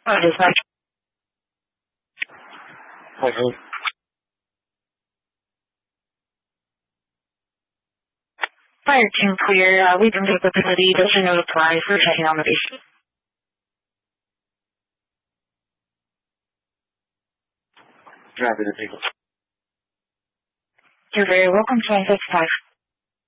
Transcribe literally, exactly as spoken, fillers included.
Oh, dispatch. Okay. Fire team clear. Uh, we can take the facility. Those are no apply for checking on the patient. Happy to take it. You're very welcome. twenty-six five.